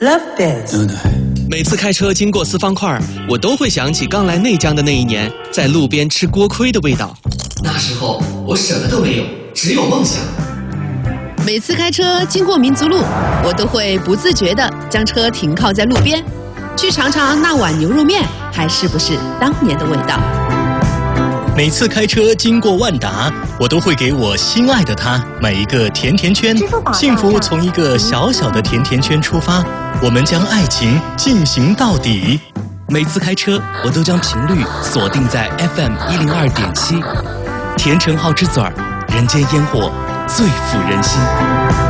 Love Biz。 每次开车经过四方块，我都会想起刚来内江的那一年，在路边吃锅盔的味道。那时候我什么都没有，只有梦想。 每次开车经过民族路，我都会不自觉地将车停靠在路边，去尝尝那碗牛肉面还是不是当年的味道。 每次开车经过万达，我都会给我心爱的他买一个甜甜圈。幸福从一个小小的甜甜圈出发，我们将爱情进行到底。 每次开车，我都将频率锁定在 FM 102.7，甜橙好之嘴儿，人间烟火最抚人心。